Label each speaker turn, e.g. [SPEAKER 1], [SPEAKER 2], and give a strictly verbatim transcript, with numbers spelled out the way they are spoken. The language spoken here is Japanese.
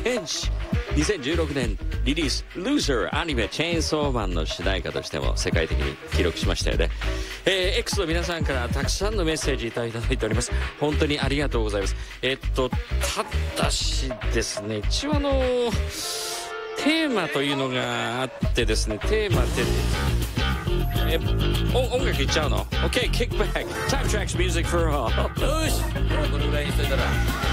[SPEAKER 1] 天使。にせんじゅうろくねんリリース Loser アニメチェーンソーマンの主題歌としても世界的に記録しましたよね。えー、X の皆さんからたくさんのメッセージいただいております。本当にありがとうございます。えー、っとただしですね、一応あのテーマというのがあってですね、テーマってえ音音楽いっちゃうの？ OK, kick back Time Tracks Music for All。 よし、このぐらいにしといたら